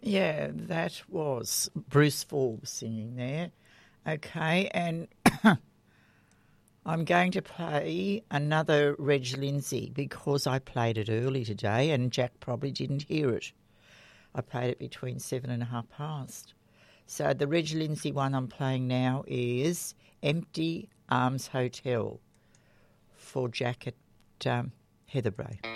Yeah, that was Bruce Forbes singing there. Okay, and I'm going to play another Reg Lindsay because I played it early today and Jack probably didn't hear it. I played it between 7 and 1:30. So the Reg Lindsay one I'm playing now is Empty Arms Hotel for Jack at Heatherbrae.